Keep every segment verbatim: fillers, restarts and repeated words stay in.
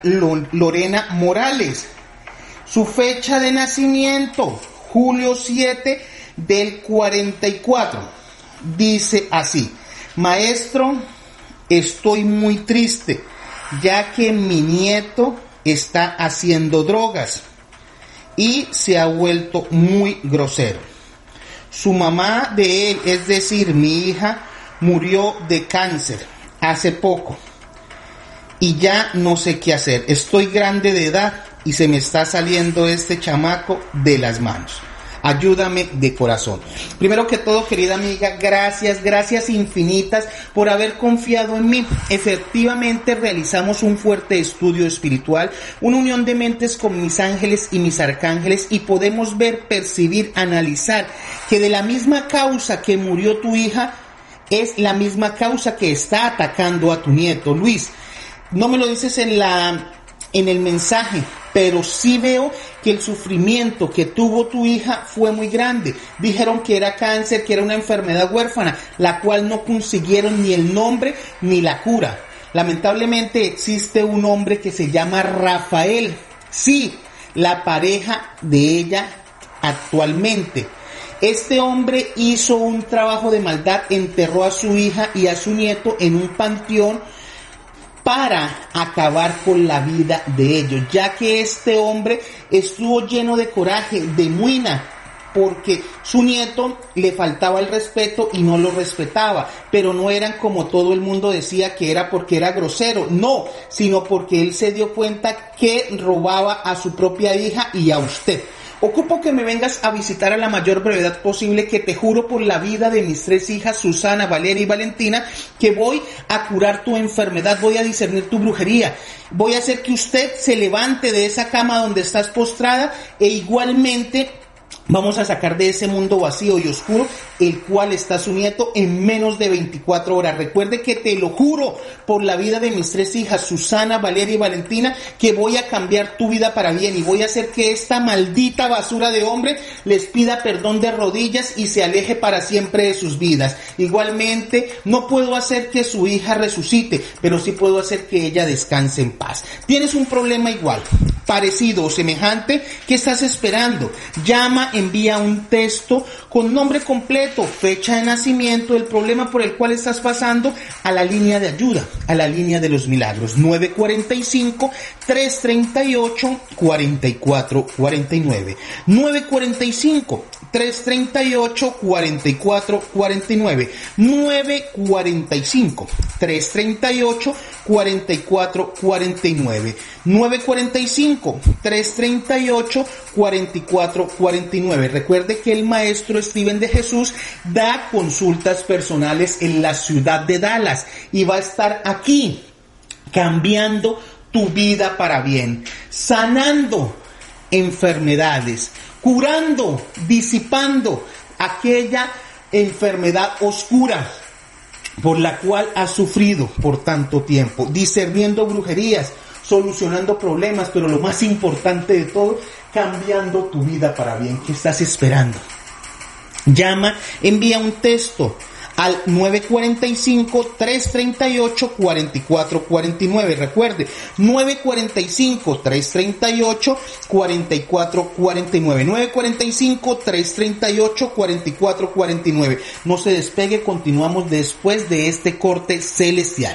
Lorena Morales. Su fecha de nacimiento, julio siete del cuarenta y cuatro. Dice así: maestro, estoy muy triste, ya que mi nieto está haciendo drogas y se ha vuelto muy grosero. Su mamá de él, es decir, mi hija, murió de cáncer hace poco y ya no sé qué hacer. Estoy grande de edad y se me está saliendo este chamaco de las manos. Ayúdame de corazón. Primero que todo, querida amiga, gracias, gracias infinitas por haber confiado en mí. Efectivamente, realizamos un fuerte estudio espiritual, una unión de mentes con mis ángeles y mis arcángeles, y podemos ver, percibir, analizar que de la misma causa que murió tu hija, es la misma causa que está atacando a tu nieto. Luis, no me lo dices en la, en el mensaje, pero sí veo que el sufrimiento que tuvo tu hija fue muy grande. Dijeron que era cáncer, que era una enfermedad huérfana, la cual no consiguieron ni el nombre ni la cura. Lamentablemente existe un hombre que se llama Rafael. Sí, la pareja de ella actualmente. Este hombre hizo un trabajo de maldad, enterró a su hija y a su nieto en un panteón para acabar con la vida de ellos, ya que este hombre estuvo lleno de coraje, de muina, porque su nieto le faltaba el respeto y no lo respetaba, pero no eran como todo el mundo decía que era porque era grosero, no, sino porque él se dio cuenta que robaba a su propia hija y a usted. Ocupo que me vengas a visitar a la mayor brevedad posible, que te juro por la vida de mis tres hijas, Susana, Valeria y Valentina, que voy a curar tu enfermedad, voy a discernir tu brujería, voy a hacer que usted se levante de esa cama donde estás postrada, e igualmente vamos a sacar de ese mundo vacío y oscuro el cual está su nieto en menos de veinticuatro horas. Recuerde que te lo juro por la vida de mis tres hijas, Susana, Valeria y Valentina, que voy a cambiar tu vida para bien y voy a hacer que esta maldita basura de hombre les pida perdón de rodillas y se aleje para siempre de sus vidas. Igualmente, no puedo hacer que su hija resucite, pero sí puedo hacer que ella descanse en paz. Tienes un problema igual, parecido o semejante, ¿qué estás esperando? Llama, envía un texto con nombre completo, fecha de nacimiento, el problema por el cual estás pasando, a la línea de ayuda, a la línea de los milagros, nueve cuatro cinco, tres tres ocho, cuatro cuatro cuatro nueve, nueve cuatro cinco, tres tres ocho, cuatro cuatro cuatro nueve, nueve cuatro cinco, tres tres ocho, cuatro cuatro cuatro nueve, nueve cuatro cinco, tres tres ocho, cuatro cuatro cuatro nueve. Recuerde que el maestro Steven de Jesús da consultas personales en la ciudad de Dallas y va a estar aquí cambiando tu vida para bien, sanando enfermedades, curando, disipando aquella enfermedad oscura por la cual has sufrido por tanto tiempo, discerniendo brujerías, solucionando problemas, pero lo más importante de todo, cambiando tu vida para bien. ¿Qué estás esperando? Llama, envía un texto al nueve cuatro cinco, tres tres ocho, cuatro cuatro cuatro nueve. Recuerde, nueve cuatro cinco, tres tres ocho, cuatro cuatro cuatro nueve, nueve cuatro cinco, tres tres ocho, cuatro cuatro cuatro nueve. No se despegue, continuamos después de este corte celestial.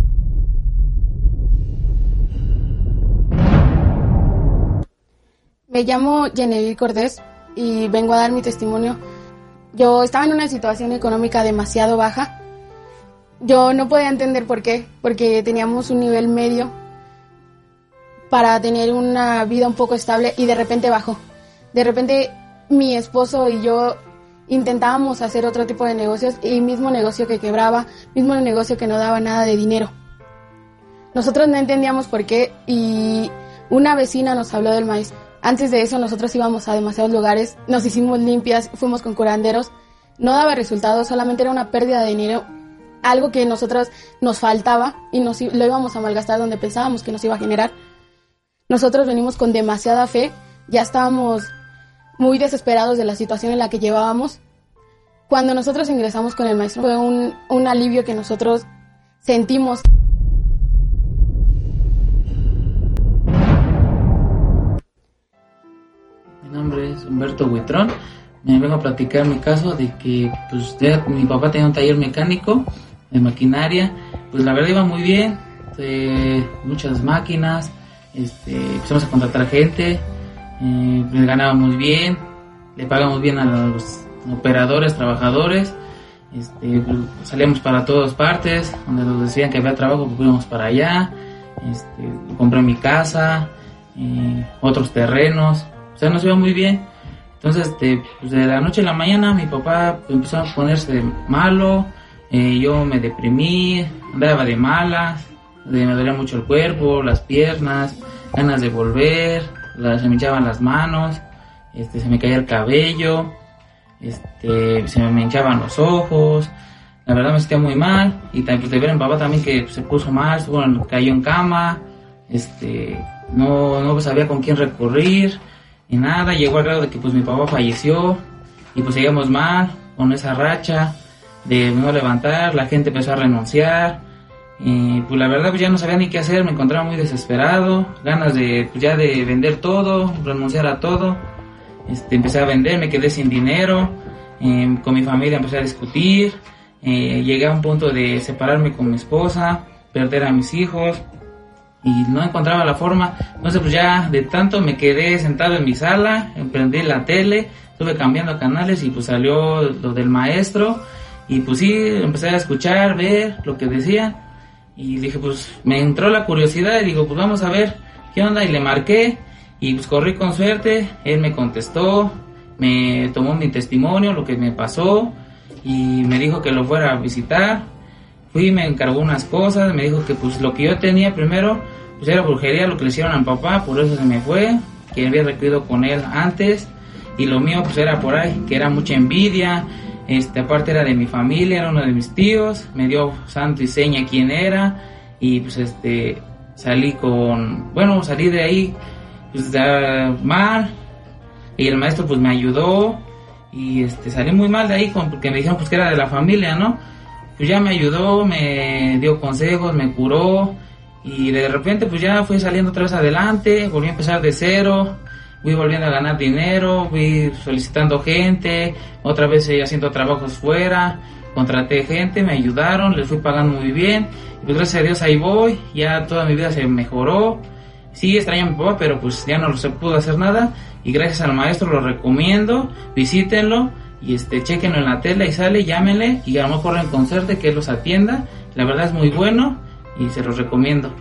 Me llamo Genevieve Cordés y vengo a dar mi testimonio. Yo estaba en una situación económica demasiado baja. Yo no podía entender por qué, porque teníamos un nivel medio para tener una vida un poco estable y de repente bajó. De repente mi esposo y yo intentábamos hacer otro tipo de negocios y mismo negocio que quebraba, mismo negocio que no daba nada de dinero. Nosotros no entendíamos por qué y una vecina nos habló del maíz. Antes de eso nosotros íbamos a demasiados lugares, nos hicimos limpias, fuimos con curanderos, no daba resultados, solamente era una pérdida de dinero, algo que nosotros nos faltaba y nos, lo íbamos a malgastar donde pensábamos que nos iba a generar. Nosotros venimos con demasiada fe, ya estábamos muy desesperados de la situación en la que llevábamos. Cuando nosotros ingresamos con el maestro fue un, un alivio que nosotros sentimos. Humberto Huitrón. Me vengo a platicar mi caso de que pues ya, mi papá tenía un taller mecánico de maquinaria, pues la verdad iba muy bien, eh, muchas máquinas, este, empezamos a contratar gente, eh, le ganábamos bien, le pagamos bien a los operadores, trabajadores, este, pues, salíamos para todas partes, donde nos decían que había trabajo, pues íbamos para allá, este, compré mi casa, eh, otros terrenos, o sea, nos iba muy bien. Entonces, este, pues de la noche a la mañana mi papá pues, empezó a ponerse malo, eh, yo me deprimí, andaba de malas, de, me dolía mucho el cuerpo, las piernas, ganas de volver, la, se me hinchaban las manos, este, se me caía el cabello, este, se me hinchaban los ojos, la verdad me sentía muy mal, y también pues, de ver a mi papá también que pues, se puso mal, bueno, cayó en cama, este, no, no sabía con quién recurrir, y nada, llegó al grado de que pues mi papá falleció y pues seguíamos mal con esa racha de no levantar, la gente empezó a renunciar y pues la verdad pues ya no sabía ni qué hacer, me encontraba muy desesperado, ganas de pues ya de vender todo, renunciar a todo, este, empecé a vender, me quedé sin dinero, eh, con mi familia empecé a discutir, eh, llegué a un punto de separarme con mi esposa, perder a mis hijos, y no encontraba la forma. Entonces pues ya de tanto me quedé sentado en mi sala, prendí la tele, estuve cambiando canales y pues salió lo del maestro y pues sí, empecé a escuchar, ver lo que decían y dije pues me entró la curiosidad y digo pues vamos a ver qué onda, y le marqué y pues corrí con suerte, él me contestó, me tomó mi testimonio, lo que me pasó y me dijo que lo fuera a visitar. Fui, me encargó unas cosas, me dijo que pues lo que yo tenía primero pues era brujería, lo que le hicieron a mi papá, por eso se me fue, que había recluido con él antes, y lo mío pues era por ahí, que era mucha envidia, este, aparte era de mi familia, era uno de mis tíos, me dio santo y seña quién era, y pues este, salí con, bueno, salí de ahí pues de, mal, y el maestro pues me ayudó, y este, salí muy mal de ahí con, porque me dijeron pues que era de la familia, ¿no? Pues ya me ayudó, me dio consejos, me curó y de repente pues ya fui saliendo otra vez adelante, volví a empezar de cero, fui volviendo a ganar dinero, fui solicitando gente, otra vez eh, haciendo trabajos fuera, contraté gente, me ayudaron, les fui pagando muy bien, y pues gracias a Dios ahí voy, ya toda mi vida se mejoró, sí extraño a mi papá, pero pues ya no se pudo hacer nada, y gracias al maestro lo recomiendo, visítenlo, y este, chequenlo en la tela y sale, llámenle y a lo mejor en concerte que él los atienda, la verdad es muy bueno y se los recomiendo.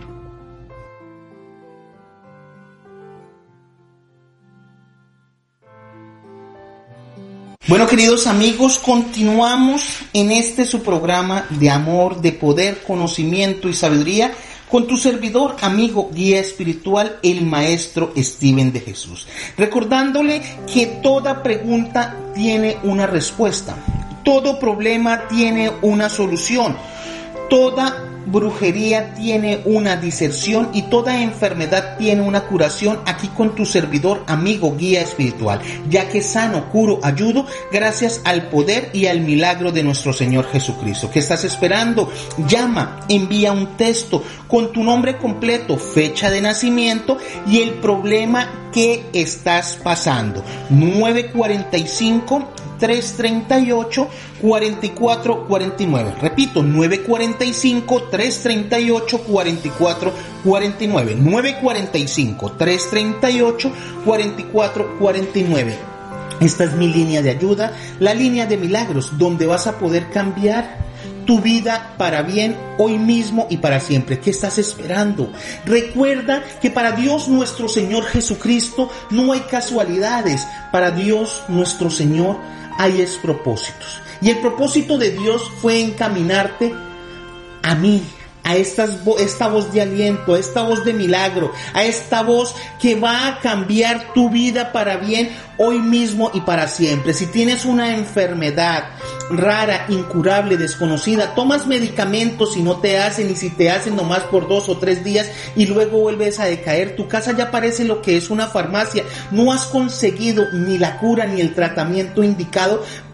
Bueno, queridos amigos, continuamos en este su programa de amor, de poder, conocimiento y sabiduría con tu servidor, amigo, guía espiritual, el maestro Steven de Jesús. Recordándole que toda pregunta tiene una respuesta, todo problema tiene una solución, toda brujería tiene una diserción y toda enfermedad tiene una curación aquí con tu servidor, amigo, guía espiritual, ya que sano, curo, ayudo gracias al poder y al milagro de nuestro Señor Jesucristo. ¿Qué estás esperando? Llama, envía un texto con tu nombre completo, fecha de nacimiento y el problema que estás pasando. nueve cuatro cinco, tres tres ocho, cuatro cuatro cuatro nueve. Repito, nueve cuatro cinco, tres tres ocho, cuatro cuatro cuatro nueve. nueve cuatro cinco, tres tres ocho, cuatro cuatro cuatro nueve. Esta es mi línea de ayuda, la línea de milagros, donde vas a poder cambiar tu vida para bien hoy mismo y para siempre. ¿Qué estás esperando? Recuerda que para Dios nuestro Señor Jesucristo no hay casualidades. Para Dios nuestro Señor hay es propósitos. Y el propósito de Dios fue encaminarte a mí, a estas, esta voz de aliento, a esta voz de milagro, a esta voz que va a cambiar tu vida para bien hoy mismo y para siempre. Si tienes una enfermedad rara, incurable, desconocida, tomas medicamentos y no te hacen, y si te hacen nomás por dos o tres días y luego vuelves a decaer, tu casa ya parece lo que es una farmacia. No has conseguido ni la cura ni el tratamiento indicado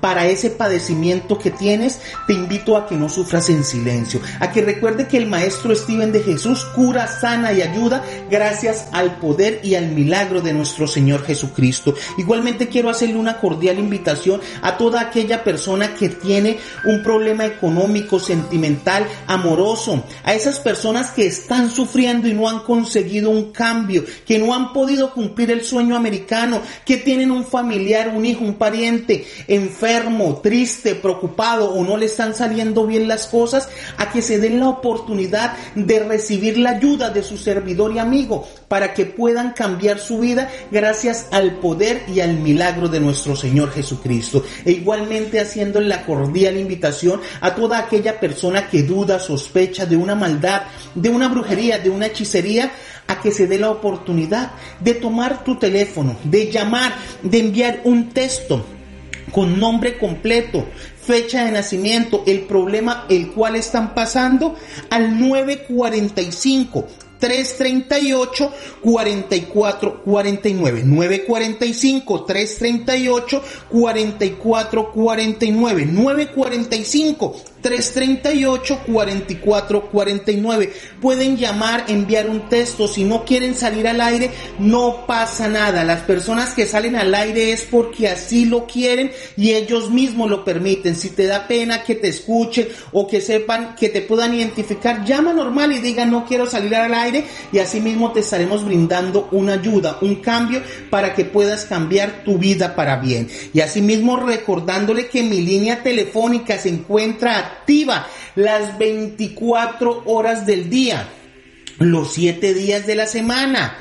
para ese padecimiento que tienes, te invito a que no sufras en silencio, a que recuerde que el maestro Steven de Jesús cura, sana y ayuda gracias al poder y al milagro de nuestro Señor Jesucristo. Igualmente quiero hacerle una cordial invitación a toda aquella persona que tiene un problema económico, sentimental, amoroso, a esas personas que están sufriendo y no han conseguido un cambio, que no han podido cumplir el sueño americano, que tienen un familiar, un hijo, un pariente enfermo, triste, preocupado o no le están saliendo bien las cosas, a que se den la oportunidad de recibir la ayuda de su servidor y amigo para que puedan cambiar su vida gracias al poder y al milagro de nuestro Señor Jesucristo. E igualmente haciéndole la cordial invitación a toda aquella persona que duda, sospecha de una maldad, de una brujería, de una hechicería, a que se dé la oportunidad de tomar tu teléfono, de llamar, de enviar un texto con nombre completo, fecha de nacimiento, el problema el cual están pasando al nueve cuarenta y cinco, tres treinta y ocho, cuarenta y cuatro cuarenta y nueve, nueve cuarenta y cinco, tres treinta y ocho, cuarenta y cuatro cuarenta y nueve, nueve cuarenta y cinco, tres treinta y ocho, cuarenta y cuatro cuarenta y nueve. Pueden llamar, enviar un texto. Si no quieren salir al aire, no pasa nada. Las personas que salen al aire es porque así lo quieren y ellos mismos lo permiten. Si te da pena que te escuchen o que sepan, que te puedan identificar, llama normal y diga no quiero salir al aire, y así mismo te estaremos brindando una ayuda, un cambio para que puedas cambiar tu vida para bien. Y así mismo recordándole que mi línea telefónica se encuentra activa las veinticuatro horas del día, los siete días de la semana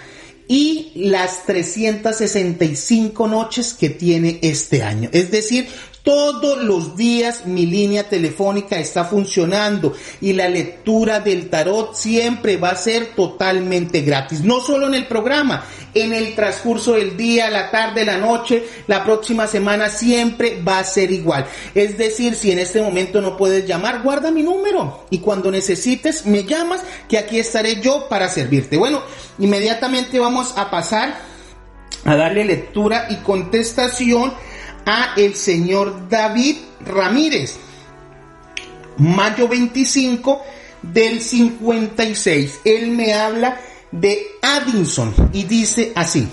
y las trescientas sesenta y cinco noches que tiene este año. Es decir, todos los días mi línea telefónica está funcionando y la lectura del tarot siempre va a ser totalmente gratis. No solo en el programa, en el transcurso del día, la tarde, la noche, la próxima semana siempre va a ser igual. Es decir, si en este momento no puedes llamar, guarda mi número y cuando necesites me llamas, que aquí estaré yo para servirte. Bueno, inmediatamente vamos a pasar a darle lectura y contestación a el señor David Ramírez, mayo veinticinco del cincuenta y seis. Él me habla de Addison y dice así: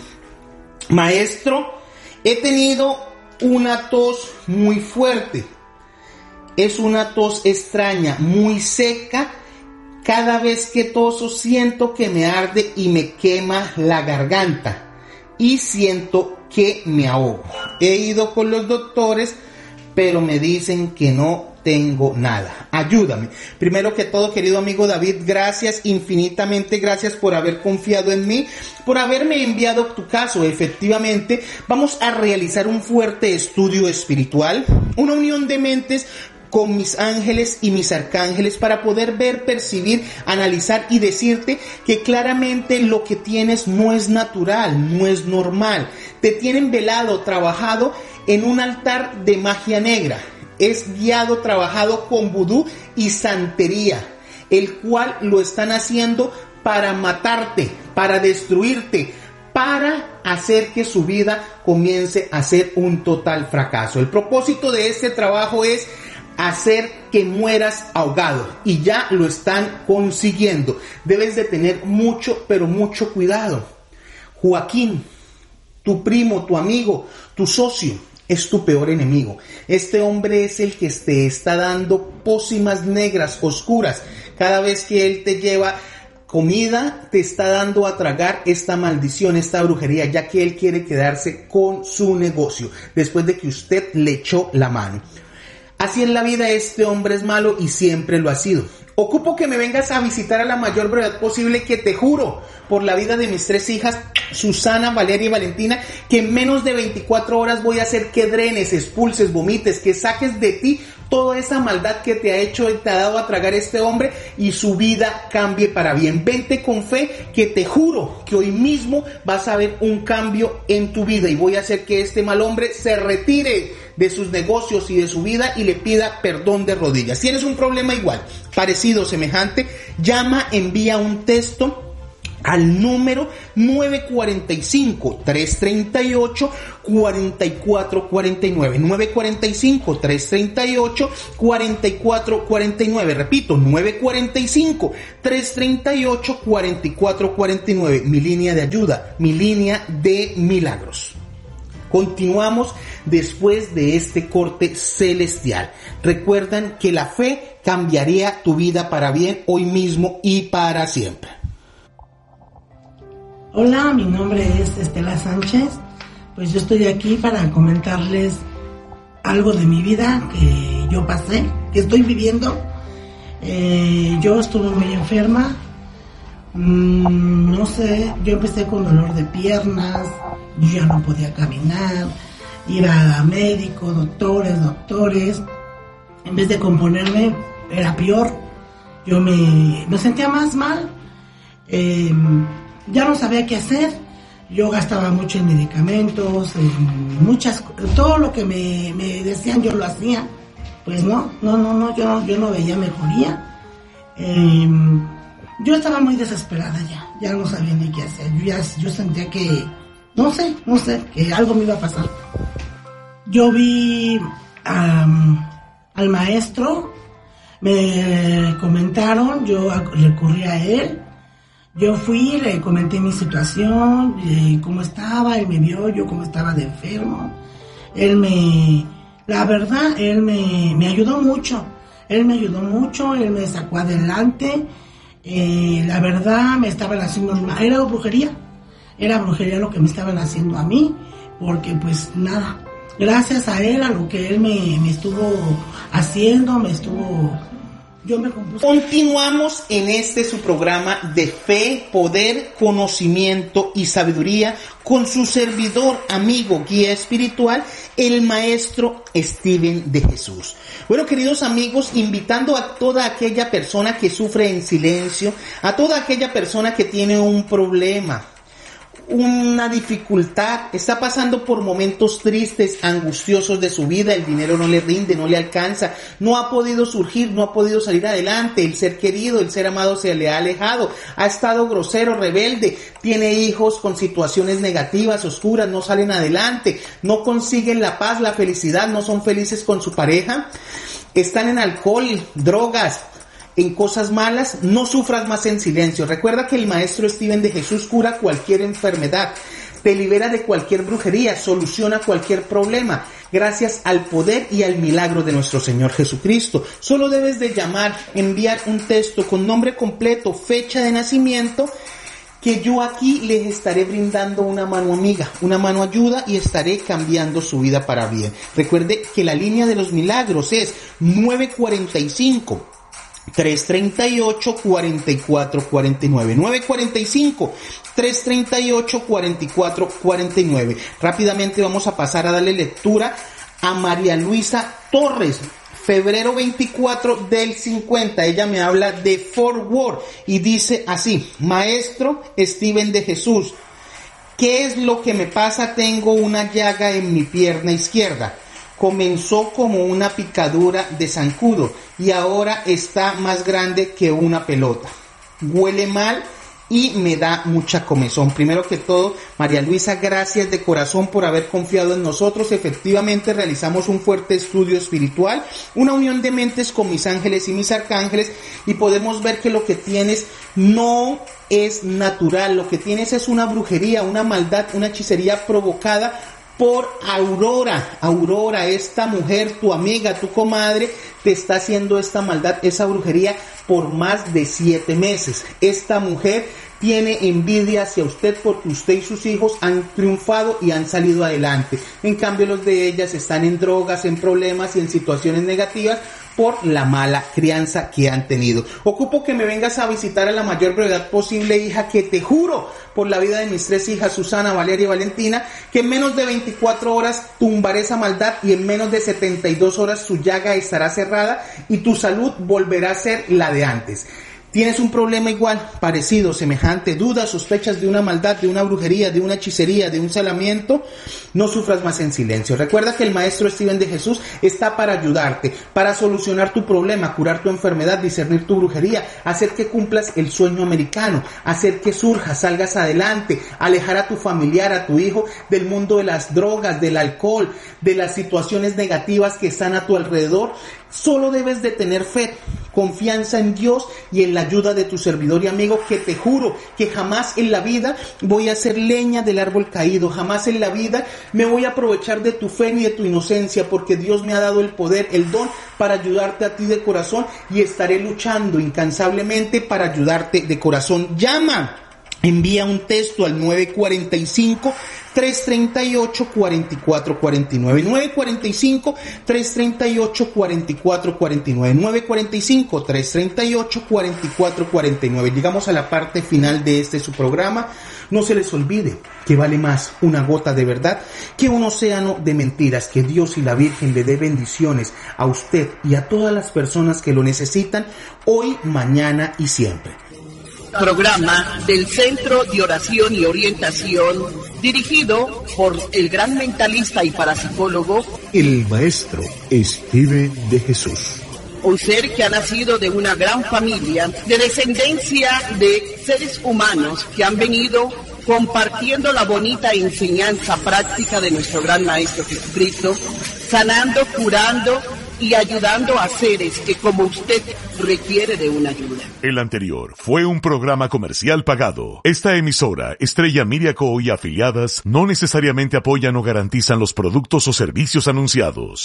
maestro, he tenido una tos muy fuerte. Es una tos extraña, muy seca. Cada vez que toso siento que me arde y me quema la garganta y siento que me ahogo. He ido con los doctores, pero me dicen que no tengo nada. Ayúdame. Primero que todo, querido amigo David, gracias, infinitamente gracias por haber confiado en mí, por haberme enviado tu caso. Efectivamente, vamos a realizar un fuerte estudio espiritual, una unión de mentes con mis ángeles y mis arcángeles para poder ver, percibir, analizar y decirte que claramente lo que tienes no es natural, no es normal. Te tienen velado, trabajado en un altar de magia negra. Es guiado, trabajado con vudú y santería, el cual lo están haciendo para matarte, para destruirte, para hacer que su vida comience a ser un total fracaso. El propósito de este trabajo es hacer que mueras ahogado y ya lo están consiguiendo. Debes de tener mucho, pero mucho cuidado. Joaquín, tu primo, tu amigo, tu socio, es tu peor enemigo. Este hombre es el que te está dando pócimas negras, oscuras. Cada vez que él te lleva comida, te está dando a tragar esta maldición, esta brujería, ya que él quiere quedarse con su negocio después de que usted le echó la mano. Así en la vida, este hombre es malo y siempre lo ha sido. Ocupo que me vengas a visitar a la mayor brevedad posible, que te juro, por la vida de mis tres hijas, Susana, Valeria y Valentina, que en menos de veinticuatro horas voy a hacer que drenes, expulses, vomites, que saques de ti toda esa maldad que te ha hecho y te ha dado a tragar este hombre y su vida cambie para bien. Vente con fe, que te juro que hoy mismo vas a ver un cambio en tu vida y voy a hacer que este mal hombre se retire de sus negocios y de su vida y le pida perdón de rodillas. Si tienes un problema igual, parecido, semejante, llama, envía un texto al número nueve cuatro cinco, tres tres ocho, cuatro cuatro cuatro nueve, nueve cuatro cinco, tres tres ocho, cuatro cuatro cuatro nueve, repito, nueve cuatro cinco, tres tres ocho, cuatro cuatro cuatro nueve, mi línea de ayuda, mi línea de milagros. Continuamos después de este corte celestial. Recuerdan que la fe cambiaría tu vida para bien hoy mismo y para siempre. Hola, mi nombre es Estela Sánchez. Pues yo estoy aquí para comentarles algo de mi vida que yo pasé, que estoy viviendo. Eh, yo estuve muy enferma. Mm, no sé, yo empecé con dolor de piernas, yo ya no podía caminar, iba a médicos, doctores, doctores. En vez de componerme, era peor. Yo me, me sentía más mal. Eh, ya no sabía qué hacer. Yo gastaba mucho en medicamentos, en muchas, todo lo que me, me decían yo lo hacía. Pues no, no, no, no, yo no, yo no veía mejoría. Eh, yo estaba muy desesperada ya, ya no sabía ni qué hacer. Yo ya, yo sentía que, no sé, no sé, que algo me iba a pasar. Yo vi um, al maestro, me comentaron, yo recurrí a él. Yo fui, le comenté mi situación, eh, cómo estaba, él me vio, yo cómo estaba de enfermo. Él me, la verdad, él me, me ayudó mucho, él me ayudó mucho, él me sacó adelante. Eh, la verdad, me estaban haciendo, era brujería, era brujería lo que me estaban haciendo a mí, porque pues nada, gracias a él, a lo que él me, me estuvo haciendo, me estuvo... Yo me compuse. Continuamos en este su programa de fe, poder, conocimiento y sabiduría con su servidor, amigo, guía espiritual, el maestro Steven de Jesús. Bueno, queridos amigos, invitando a toda aquella persona que sufre en silencio, a toda aquella persona que tiene un problema, una dificultad, está pasando por momentos tristes, angustiosos de su vida, el dinero no le rinde, no le alcanza, no ha podido surgir, no ha podido salir adelante, el ser querido, el ser amado se le ha alejado, ha estado grosero, rebelde, tiene hijos con situaciones negativas, oscuras, no salen adelante, no consiguen la paz, la felicidad, no son felices con su pareja, están en alcohol, drogas, en cosas malas. No sufras más en silencio. Recuerda que el maestro Steven de Jesús cura cualquier enfermedad, te libera de cualquier brujería, soluciona cualquier problema, gracias al poder y al milagro de nuestro Señor Jesucristo. Solo debes de llamar, enviar un texto con nombre completo, fecha de nacimiento, que yo aquí les estaré brindando una mano amiga, una mano ayuda, y estaré cambiando su vida para bien. Recuerde que la línea de los milagros es nueve cuatro cinco, tres tres ocho, cuatro cuatro cuatro nueve, nueve cuatro cinco, tres tres ocho, cuatro cuatro cuatro nueve. Rápidamente vamos a pasar a darle lectura a María Luisa Torres, febrero veinticuatro del cincuenta. Ella me habla de Fort Worth y dice así: maestro Steven de Jesús, ¿qué es lo que me pasa? Tengo una llaga en mi pierna izquierda. Comenzó como una picadura de zancudo y ahora está más grande que una pelota. Huele mal y me da mucha comezón. Primero que todo, María Luisa, gracias de corazón por haber confiado en nosotros. Efectivamente, realizamos un fuerte estudio espiritual, una unión de mentes con mis ángeles y mis arcángeles, y podemos ver que lo que tienes no es natural. Lo que tienes es una brujería, una maldad, una hechicería provocada por Aurora. Aurora, esta mujer, tu amiga, tu comadre, te está haciendo esta maldad, esa brujería por más de siete meses. Esta mujer tiene envidia hacia usted porque usted y sus hijos han triunfado y han salido adelante. En cambio, los de ellas están en drogas, en problemas y en situaciones negativas por la mala crianza que han tenido. Ocupo que me vengas a visitar a la mayor brevedad posible, hija, que te juro por la vida de mis tres hijas, Susana, Valeria y Valentina, que en menos de veinticuatro horas tumbaré esa maldad y en menos de setenta y dos horas su llaga estará cerrada y tu salud volverá a ser la de antes. ¿Tienes un problema igual, parecido, semejante, dudas, sospechas de una maldad, de una brujería, de una hechicería, de un salamiento? No sufras más en silencio. Recuerda que el Maestro Steven de Jesús está para ayudarte, para solucionar tu problema, curar tu enfermedad, discernir tu brujería, hacer que cumplas el sueño americano, hacer que surjas, salgas adelante, alejar a tu familiar, a tu hijo del mundo de las drogas, del alcohol, de las situaciones negativas que están a tu alrededor. Solo debes de tener fe, confianza en Dios y en la ayuda de tu servidor y amigo, que te juro que jamás en la vida voy a hacer leña del árbol caído, jamás en la vida me voy a aprovechar de tu fe ni de tu inocencia, porque Dios me ha dado el poder, el don para ayudarte a ti de corazón, y estaré luchando incansablemente para ayudarte de corazón. Llama, envía un texto al nueve cuatro cinco, tres tres ocho, cuatro cuatro cuatro nueve, nueve cuatro cinco, tres tres ocho, cuatro cuatro cuatro nueve, nueve cuatro cinco, tres tres ocho, cuatro cuatro cuatro nueve. Llegamos a la parte final de este su programa. No se les olvide que vale más una gota de verdad que un océano de mentiras. Que Dios y la Virgen le dé bendiciones a usted y a todas las personas que lo necesitan hoy, mañana y siempre. Programa del Centro de Oración y Orientación, dirigido por el gran mentalista y parapsicólogo, el Maestro Steven de Jesús. Un ser que ha nacido de una gran familia, de descendencia de seres humanos que han venido compartiendo la bonita enseñanza práctica de nuestro gran Maestro Jesucristo, sanando, curando y ayudando a seres que, como usted, requiere de una ayuda. El anterior fue un programa comercial pagado. Esta emisora, Estrella Media Co. y afiliadas, no necesariamente apoyan o garantizan los productos o servicios anunciados.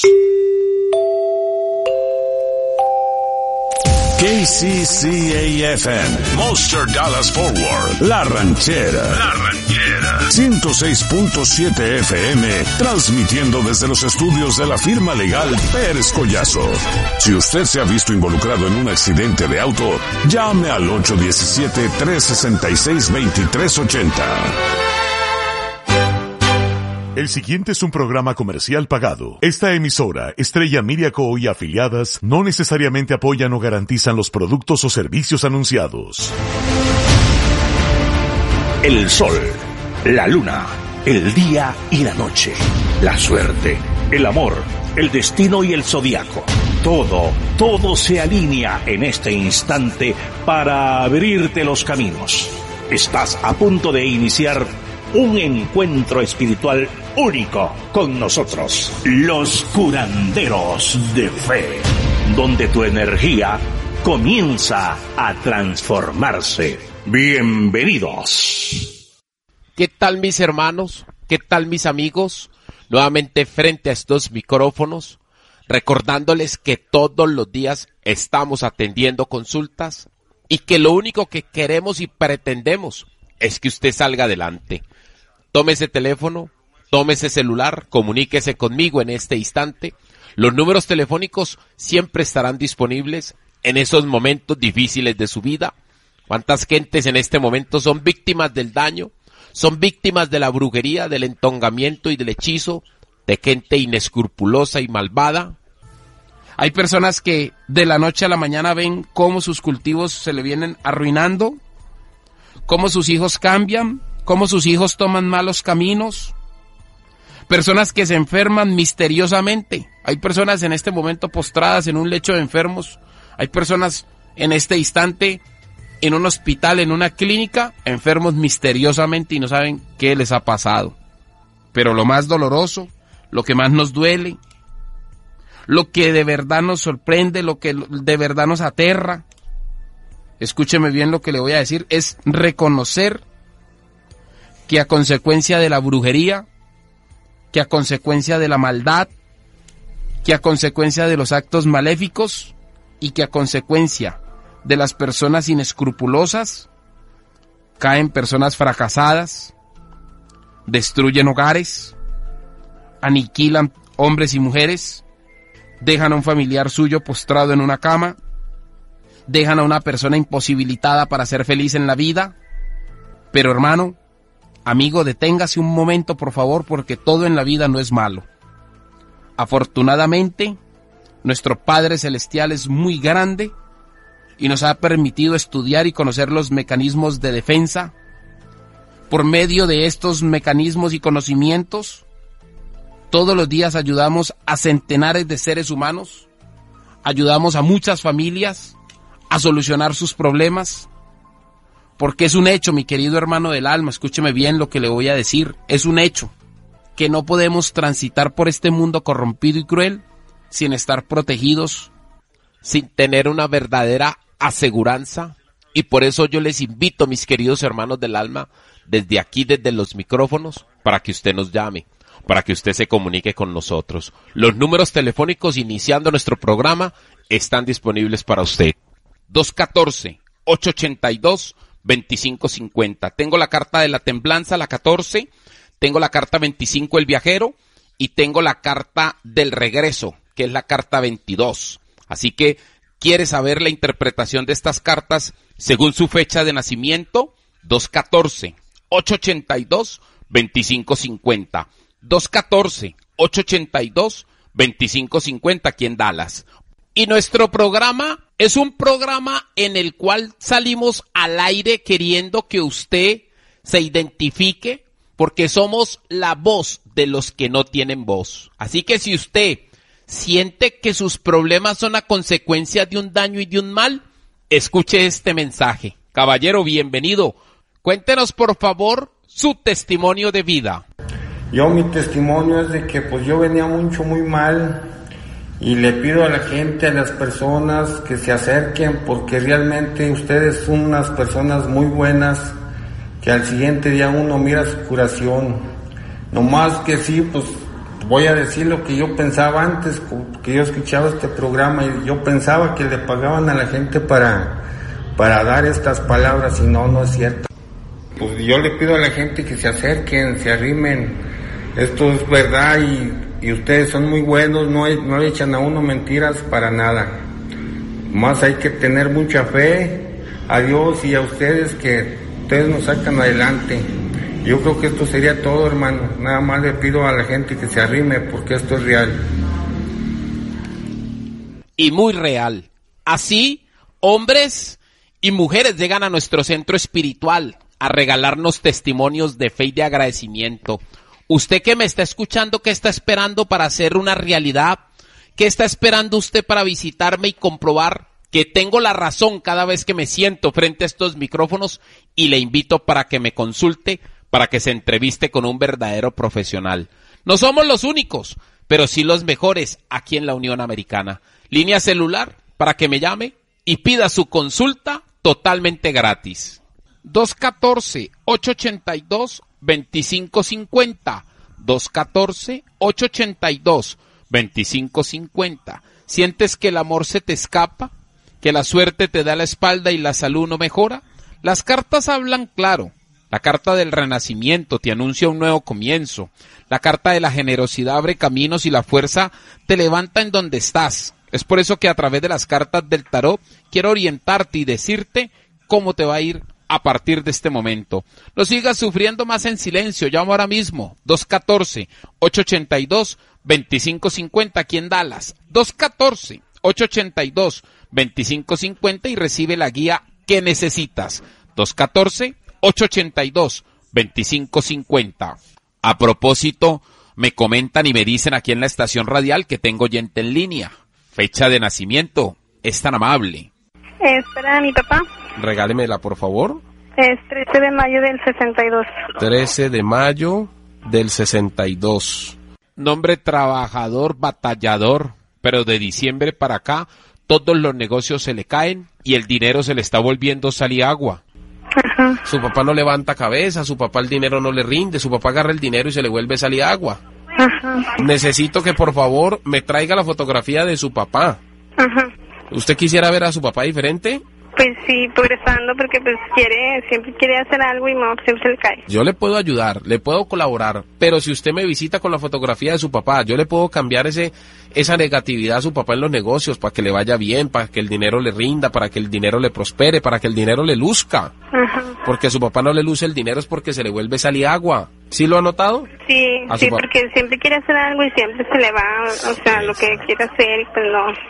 K C C A F M, Monster Dallas Forward, La Ranchera, La Ranchera, ciento seis punto siete F M, transmitiendo desde los estudios de la firma legal Pérez Collazo. Si usted se ha visto involucrado en un accidente de auto, llame al ocho uno siete, tres seis seis, dos tres ocho cero. El siguiente es un programa comercial pagado. Esta emisora, Estrella Media Co. y afiliadas, no necesariamente apoyan o garantizan los productos o servicios anunciados. El sol, la luna, el día y la noche, la suerte, el amor, el destino y el zodiaco. Todo, todo se alinea en este instante para abrirte los caminos. Estás a punto de iniciar un encuentro espiritual único con nosotros, los curanderos de fe, donde tu energía comienza a transformarse. Bienvenidos. ¿Qué tal, mis hermanos? ¿Qué tal, mis amigos? Nuevamente frente a estos micrófonos, recordándoles que todos los días estamos atendiendo consultas y que lo único que queremos y pretendemos es que usted salga adelante. Tome ese teléfono, tome ese celular, comuníquese conmigo en este instante. Los números telefónicos siempre estarán disponibles en esos momentos difíciles de su vida. ¿Cuántas gentes en este momento son víctimas del daño? Son víctimas de la brujería, del entongamiento y del hechizo, de gente inescrupulosa y malvada. Hay personas que de la noche a la mañana ven cómo sus cultivos se le vienen arruinando, cómo sus hijos cambian, cómo sus hijos toman malos caminos. Personas que se enferman misteriosamente. Hay personas en este momento postradas en un lecho de enfermos. Hay personas en este instante en un hospital, en una clínica, enfermos misteriosamente y no saben qué les ha pasado. Pero lo más doloroso, lo que más nos duele, lo que de verdad nos sorprende, lo que de verdad nos aterra, escúcheme bien lo que le voy a decir, es reconocer que a consecuencia de la brujería, que a consecuencia de la maldad, que a consecuencia de los actos maléficos y que a consecuencia de las personas inescrupulosas, caen personas fracasadas, destruyen hogares, aniquilan hombres y mujeres, dejan a un familiar suyo postrado en una cama, dejan a una persona imposibilitada para ser feliz en la vida. Pero hermano, amigo, deténgase un momento por favor, porque todo en la vida no es malo. Afortunadamente, nuestro Padre Celestial es muy grande y nos ha permitido estudiar y conocer los mecanismos de defensa. Por medio de estos mecanismos y conocimientos, todos los días ayudamos a centenares de seres humanos, ayudamos a muchas familias a solucionar sus problemas, porque es un hecho, mi querido hermano del alma, escúcheme bien lo que le voy a decir, es un hecho que no podemos transitar por este mundo corrompido y cruel sin estar protegidos, sin tener una verdadera aseguranza, y por eso yo les invito, mis queridos hermanos del alma, desde aquí, desde los micrófonos, para que usted nos llame, para que usted se comunique con nosotros. Los números telefónicos iniciando nuestro programa están disponibles para usted. dos uno cuatro, ocho ocho dos, dos cinco cinco cero. Tengo la carta de la templanza, la catorce, tengo la carta veinticinco, el viajero, y tengo la carta del regreso, que es la carta veintidós. Así que, ¿quiere saber la interpretación de estas cartas según su fecha de nacimiento? dos uno cuatro, ocho ocho dos, dos cinco cinco cero. dos uno cuatro, ocho ocho dos, dos cinco cinco cero aquí en Dallas. Y nuestro programa es un programa en el cual salimos al aire queriendo que usted se identifique, porque somos la voz de los que no tienen voz. Así que si usted siente que sus problemas son a consecuencia de un daño y de un mal, escuche este mensaje. Caballero, bienvenido. Cuéntenos, por favor, su testimonio de vida. Yo, mi testimonio es de que pues yo venía mucho, muy mal, y le pido a la gente, a las personas que se acerquen, porque realmente ustedes son unas personas muy buenas, que al siguiente día uno mira su curación. No más que sí, pues voy a decir lo que yo pensaba antes, que yo escuchaba este programa y yo pensaba que le pagaban a la gente para, para dar estas palabras, y no, no es cierto. Pues yo le pido a la gente que se acerquen, se arrimen. Esto es verdad, y, y ustedes son muy buenos, no, hay, no le echan a uno mentiras para nada. Más hay que tener mucha fe a Dios y a ustedes, que ustedes nos sacan adelante. Yo creo que esto sería todo, hermano. Nada más le pido a la gente que se arrime, porque esto es real. Y muy real. Así, hombres y mujeres llegan a nuestro centro espiritual a regalarnos testimonios de fe y de agradecimiento. Usted que me está escuchando, ¿qué está esperando para hacer una realidad? ¿Qué está esperando usted para visitarme y comprobar que tengo la razón cada vez que me siento frente a estos micrófonos? Y le invito para que me consulte, para que se entreviste con un verdadero profesional. No somos los únicos, pero sí los mejores aquí en la Unión Americana. Línea celular para que me llame y pida su consulta totalmente gratis. dos uno cuatro, ocho ocho dos, dos cinco cinco cero. dos uno cuatro, ocho ocho dos, dos cinco cinco cero. ¿Sientes que el amor se te escapa? ¿Que la suerte te da la espalda y la salud no mejora? Las cartas hablan claro. La carta del renacimiento te anuncia un nuevo comienzo. La carta de la generosidad abre caminos y la fuerza te levanta en donde estás. Es por eso que a través de las cartas del tarot quiero orientarte y decirte cómo te va a ir a partir de este momento. No sigas sufriendo más en silencio. Llamo ahora mismo dos uno cuatro, ocho ocho dos, dos cinco cinco cero aquí en Dallas. dos uno cuatro, ocho ocho dos, dos cinco cinco cero y recibe la guía que necesitas. dos uno cuatro, ocho ocho dos, dos cinco cinco cero. A propósito, me comentan y me dicen aquí en la estación radial que tengo oyente en línea. Fecha de nacimiento. Es tan amable. Espera, mi papá. Regálemela, por favor. Es trece de mayo del sesenta y dos. trece de mayo del sesenta y dos. Nombre trabajador, batallador, pero de diciembre para acá todos los negocios se le caen y el dinero se le está volviendo sal y agua. Ajá. Su papá no levanta cabeza, su papá el dinero no le rinde, su papá agarra el dinero y se le vuelve sal y agua. Ajá. Necesito que por favor me traiga la fotografía de su papá. Ajá. ¿Usted quisiera ver a su papá diferente? Pues sí, progresando, porque pues quiere, siempre quiere hacer algo y no, siempre se le cae. Yo le puedo ayudar, le puedo colaborar, pero si usted me visita con la fotografía de su papá, yo le puedo cambiar ese esa negatividad a su papá en los negocios para que le vaya bien, para que el dinero le rinda, para que el dinero le prospere, para que el dinero le luzca. Ajá. Porque a su papá no le luce el dinero es porque se le vuelve sal y agua. ¿Sí lo ha notado? Sí, A sí, su pa- porque siempre quiere hacer algo y siempre se le va, o sea, lo que quiere hacer y pues no.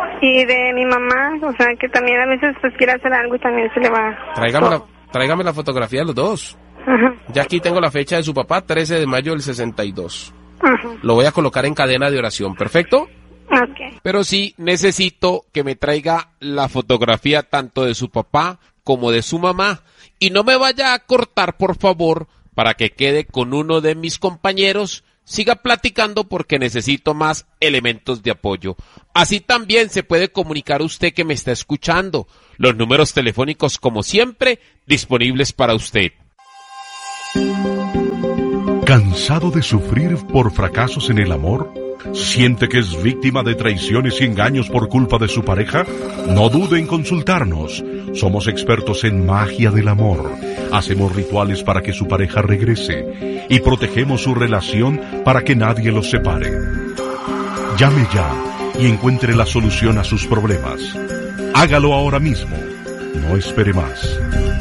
y de mi mamá, o sea, que también a veces pues quiere hacer algo y también se le va. Tráigame la, tráigame la fotografía de los dos. Ajá. Ya aquí tengo la fecha de su papá, trece de mayo del sesenta y dos. Ajá. Lo voy a colocar en cadena de oración, ¿perfecto? Okay. Pero sí necesito que me traiga la fotografía tanto de su papá como de su mamá. Y no me vaya a cortar, por favor, para que quede con uno de mis compañeros. Siga platicando porque necesito más elementos de apoyo. Así también se puede comunicar usted que me está escuchando. Los números telefónicos, como siempre, disponibles para usted. ¿Cansado de sufrir por fracasos en el amor? ¿Siente que es víctima de traiciones y engaños por culpa de su pareja? No dude en consultarnos. Somos expertos en magia del amor. Hacemos rituales para que su pareja regrese y protegemos su relación para que nadie los separe. Llame ya y encuentre la solución a sus problemas. Hágalo ahora mismo. No espere más.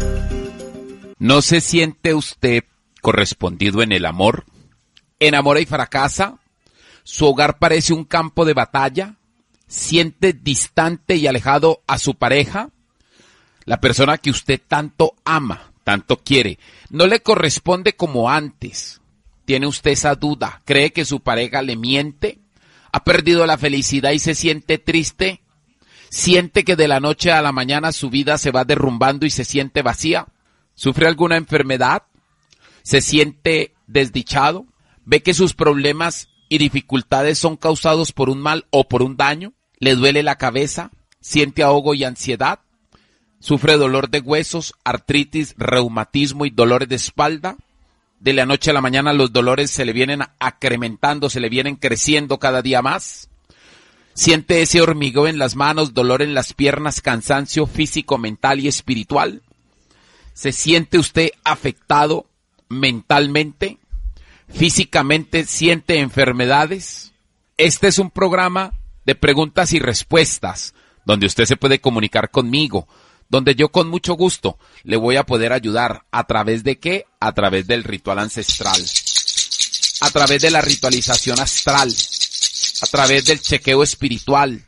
¿No se siente usted correspondido en el amor? ¿Enamora y fracasa? ¿Su hogar parece un campo de batalla? ¿Siente distante y alejado a su pareja? La persona que usted tanto ama, tanto quiere, no le corresponde como antes. ¿Tiene usted esa duda? ¿Cree que su pareja le miente? ¿Ha perdido la felicidad y se siente triste? ¿Siente que de la noche a la mañana su vida se va derrumbando y se siente vacía? ¿Sufre alguna enfermedad? ¿Se siente desdichado? ¿Ve que sus problemas y dificultades son causados por un mal o por un daño? ¿Le duele la cabeza? ¿Siente ahogo y ansiedad? ¿Sufre dolor de huesos, artritis, reumatismo y dolores de espalda? De la noche a la mañana los dolores se le vienen acrementando, se le vienen creciendo cada día más. ¿Siente ese hormigueo en las manos, dolor en las piernas, cansancio físico, mental y espiritual? ¿Se siente usted afectado mentalmente? ¿Físicamente siente enfermedades? Este es un programa de preguntas y respuestas, donde usted se puede comunicar conmigo, donde yo con mucho gusto le voy a poder ayudar. ¿A través de qué? A través del ritual ancestral, a través de la ritualización astral, a través del chequeo espiritual,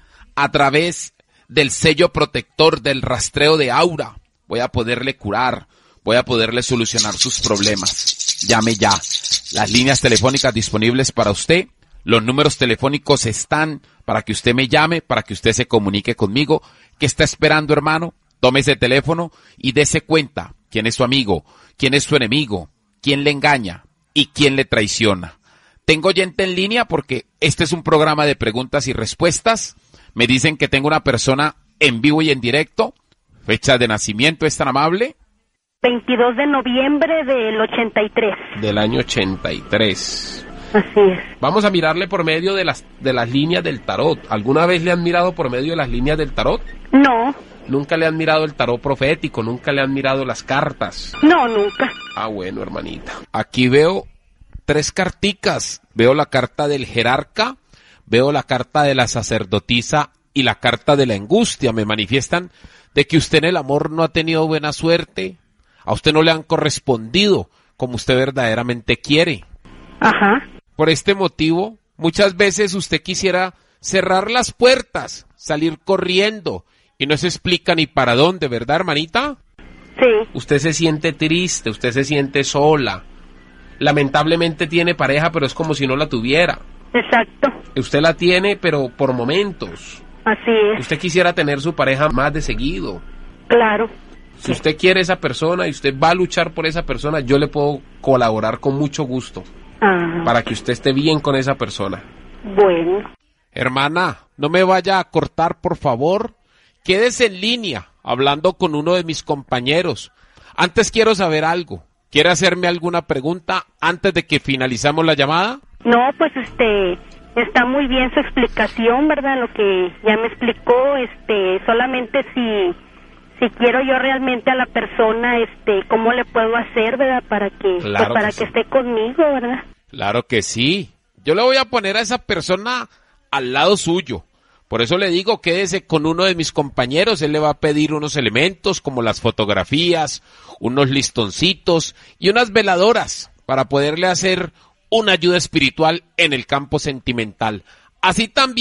a través del sello protector, del rastreo de aura. Voy a poderle curar, voy a poderle solucionar sus problemas. Llame ya. Las líneas telefónicas disponibles para usted, los números telefónicos están para que usted me llame, para que usted se comunique conmigo. ¿Qué está esperando, hermano? Tome ese teléfono y dése cuenta quién es su amigo, quién es su enemigo, quién le engaña y quién le traiciona. Tengo oyente en línea porque este es un programa de preguntas y respuestas. Me dicen que tengo una persona en vivo y en directo. Fecha de nacimiento, ¿es tan amable? veintidós de noviembre del ochenta y tres. Del año ochenta y tres. Así es. Vamos a mirarle por medio de las de las líneas del tarot. ¿Alguna vez le han mirado por medio de las líneas del tarot? No. ¿Nunca le han mirado el tarot profético? ¿Nunca le han mirado las cartas? No, nunca. Ah, bueno, hermanita. Aquí veo tres carticas. Veo la carta del jerarca, veo la carta de la sacerdotisa y la carta de la angustia. Me manifiestan de que usted en el amor no ha tenido buena suerte. A usted no le han correspondido como usted verdaderamente quiere. Ajá. Por este motivo, muchas veces usted quisiera cerrar las puertas, salir corriendo, y no se explica ni para dónde, ¿verdad, hermanita? Sí. Usted se siente triste, usted se siente sola. Lamentablemente tiene pareja, pero es como si no la tuviera. Exacto. Usted la tiene, pero por momentos. Así es. Usted quisiera tener su pareja más de seguido. Claro. Si usted quiere esa persona y usted va a luchar por esa persona, yo le puedo colaborar con mucho gusto. Ajá. Para que usted esté bien con esa persona. Bueno. Hermana, no me vaya a cortar, por favor. Quédese en línea, hablando con uno de mis compañeros. Antes quiero saber algo. ¿Quiere hacerme alguna pregunta antes de que finalizamos la llamada? No, pues este, está muy bien su explicación, ¿verdad? Lo que ya me explicó, este, solamente si... Si quiero yo realmente a la persona, este, ¿cómo le puedo hacer, verdad? Para que, Claro pues, para que que sí. esté conmigo, ¿verdad? Claro que sí. Yo le voy a poner a esa persona al lado suyo. Por eso le digo, quédese con uno de mis compañeros. Él le va a pedir unos elementos como las fotografías, unos listoncitos y unas veladoras para poderle hacer una ayuda espiritual en el campo sentimental. Así también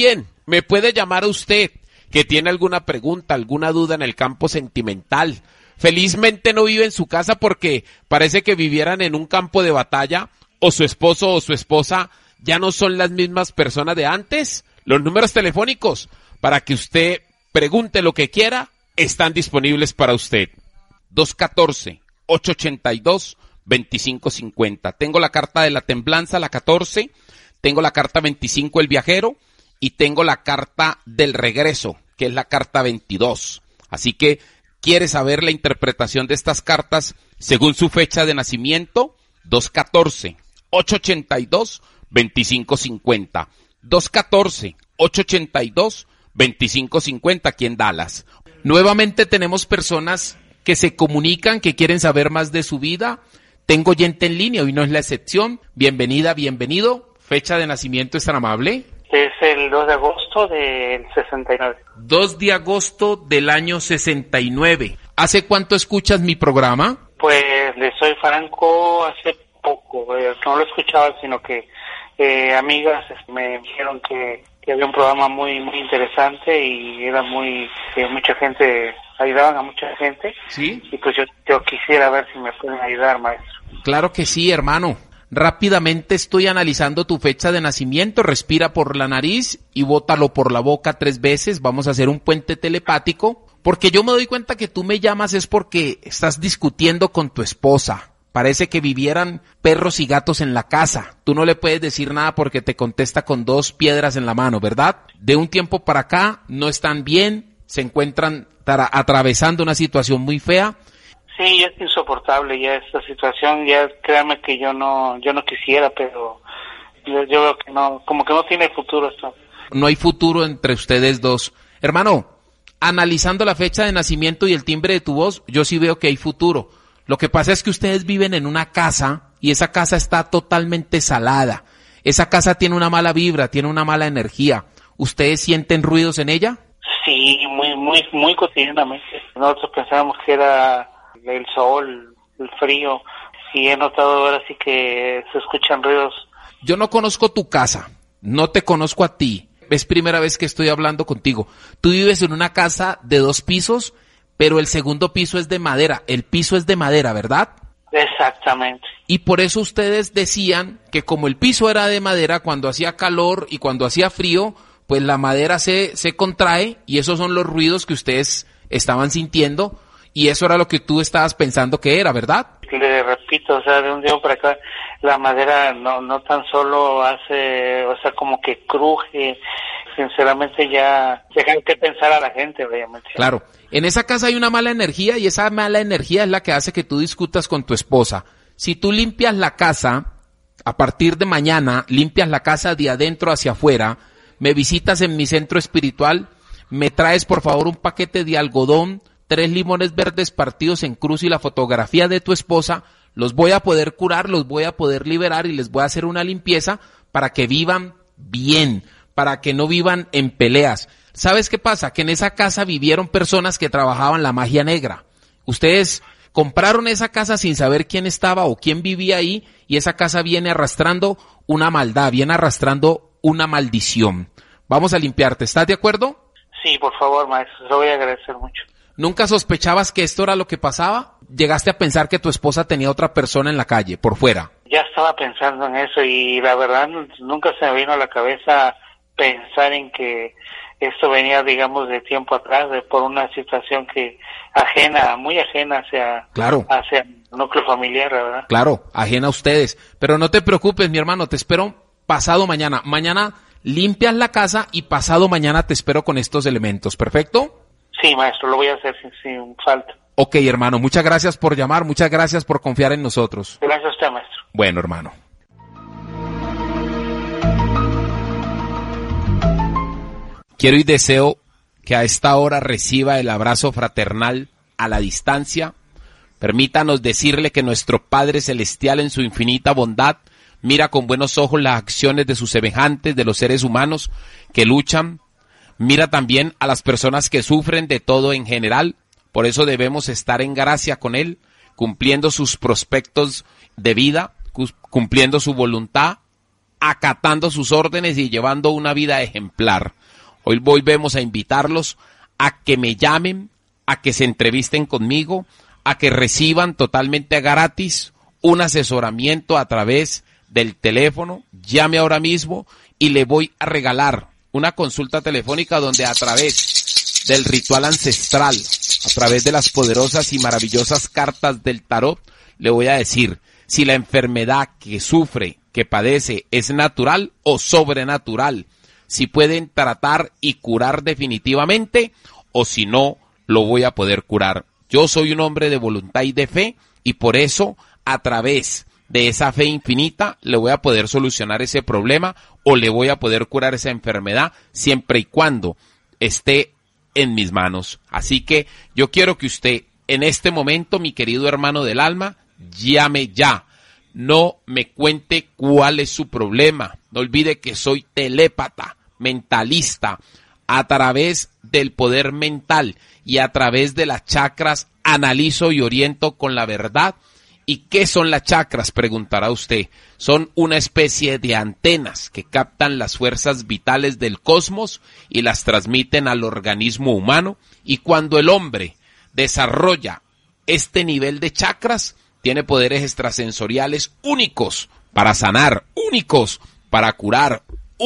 Me puede llamar a usted que tiene alguna pregunta, alguna duda en el campo sentimental. Felizmente no vive en su casa porque parece que vivieran en un campo de batalla, o su esposo o su esposa ya no son las mismas personas de antes. Los números telefónicos para que usted pregunte lo que quiera están disponibles para usted. dos uno cuatro, ocho ocho dos, dos cinco cinco cero. Tengo la carta de la templanza, la catorce, tengo la carta veinticinco, el viajero, y tengo la carta del regreso, que es la carta veintidós. Así que, ¿quiere saber la interpretación de estas cartas según su fecha de nacimiento? dos uno cuatro, ocho ocho dos, dos cinco cinco cero. dos uno cuatro, ocho ocho dos, dos cinco cinco cero aquí en Dallas. Nuevamente tenemos personas que se comunican, que quieren saber más de su vida. Tengo gente en línea, hoy no es la excepción. Bienvenida, bienvenido. Fecha de nacimiento, ¿es tan amable? Es el dos de agosto del sesenta y nueve. dos de agosto del año sesenta y nueve. ¿Hace cuánto escuchas mi programa? Pues le soy franco, hace poco. Eh, no lo escuchaba, sino que eh, amigas me dijeron que, que había un programa muy muy interesante y era muy... que mucha gente... ayudaban a mucha gente. Sí. Y pues yo, yo quisiera ver si me pueden ayudar, maestro. Claro que sí, hermano. Rápidamente estoy analizando tu fecha de nacimiento. Respira por la nariz y bótalo por la boca tres veces. Vamos a hacer un puente telepático. Porque yo me doy cuenta que tú me llamas es porque estás discutiendo con tu esposa. Parece que vivieran perros y gatos en la casa. Tú no le puedes decir nada porque te contesta con dos piedras en la mano, ¿verdad? De un tiempo para acá no están bien, se encuentran tra- atravesando una situación muy fea. Sí, ya es insoportable ya esta situación, ya créanme que yo no yo no quisiera, pero yo, yo veo que no, como que no tiene futuro esto. No hay futuro entre ustedes dos. Hermano, analizando la fecha de nacimiento y el timbre de tu voz, yo sí veo que hay futuro. Lo que pasa es que ustedes viven en una casa y esa casa está totalmente salada. Esa casa tiene una mala vibra, tiene una mala energía. ¿Ustedes sienten ruidos en ella? Sí, muy muy muy cotidianamente. Nosotros pensábamos que era el sol, el frío, y he notado ahora sí que se escuchan ruidos. Yo no conozco tu casa, no te conozco a ti. Es primera vez que estoy hablando contigo. Tú vives en una casa de dos pisos, pero el segundo piso es de madera. El piso es de madera, ¿verdad? Exactamente. Y por eso ustedes decían que como el piso era de madera, cuando hacía calor y cuando hacía frío, pues la madera se, se contrae y esos son los ruidos que ustedes estaban sintiendo y eso era lo que tú estabas pensando que era, ¿verdad? Le repito, o sea, de un día para acá la madera no no tan solo hace, o sea, como que cruje. Sinceramente ya dejan que pensar a la gente, obviamente. Claro, en esa casa hay una mala energía y esa mala energía es la que hace que tú discutas con tu esposa. Si tú limpias la casa, a partir de mañana, limpias la casa de adentro hacia afuera, me visitas en mi centro espiritual, me traes por favor un paquete de algodón, tres limones verdes partidos en cruz y la fotografía de tu esposa, los voy a poder curar, los voy a poder liberar y les voy a hacer una limpieza para que vivan bien, para que no vivan en peleas. ¿Sabes qué pasa? Que en esa casa vivieron personas que trabajaban la magia negra. Ustedes compraron esa casa sin saber quién estaba o quién vivía ahí y esa casa viene arrastrando una maldad, viene arrastrando una maldición. Vamos a limpiarte, ¿estás de acuerdo? Sí, por favor, maestro, lo voy a agradecer mucho. ¿Nunca sospechabas que esto era lo que pasaba? ¿Llegaste a pensar que tu esposa tenía otra persona en la calle, por fuera? Ya estaba pensando en eso y la verdad nunca se me vino a la cabeza pensar en que esto venía, digamos, de tiempo atrás, de por una situación que ajena, muy ajena hacia, claro. hacia el núcleo familiar, ¿verdad? Claro, ajena a ustedes. Pero no te preocupes, mi hermano, te espero pasado mañana. Mañana limpias la casa y pasado mañana te espero con estos elementos, ¿perfecto? Sí, maestro, lo voy a hacer sin, sin falta. Ok, hermano, muchas gracias por llamar, muchas gracias por confiar en nosotros. Gracias a usted, maestro. Bueno, hermano. Quiero y deseo que a esta hora reciba el abrazo fraternal a la distancia. Permítanos decirle que nuestro Padre Celestial en su infinita bondad mira con buenos ojos las acciones de sus semejantes, de los seres humanos que luchan. Mira también a las personas que sufren de todo en general. Por eso debemos estar en gracia con Él, cumpliendo sus prospectos de vida, cumpliendo su voluntad, acatando sus órdenes y llevando una vida ejemplar. Hoy volvemos a invitarlos a que me llamen, a que se entrevisten conmigo, a que reciban totalmente gratis un asesoramiento a través del teléfono. Llame ahora mismo y le voy a regalar una consulta telefónica donde a través del ritual ancestral, a través de las poderosas y maravillosas cartas del tarot, le voy a decir si la enfermedad que sufre, que padece, es natural o sobrenatural, si pueden tratar y curar definitivamente o si no lo voy a poder curar. Yo soy un hombre de voluntad y de fe y por eso a través de esa fe infinita le voy a poder solucionar ese problema o le voy a poder curar esa enfermedad siempre y cuando esté en mis manos. Así que yo quiero que usted en este momento, mi querido hermano del alma, llame ya. No me cuente cuál es su problema. No olvide que soy telépata, mentalista. A través del poder mental y a través de las chakras analizo y oriento con la verdad. ¿Y qué son las chakras?, preguntará usted. Son una especie de antenas que captan las fuerzas vitales del cosmos y las transmiten al organismo humano. Y cuando el hombre desarrolla este nivel de chakras, tiene poderes extrasensoriales únicos para sanar, únicos para curar,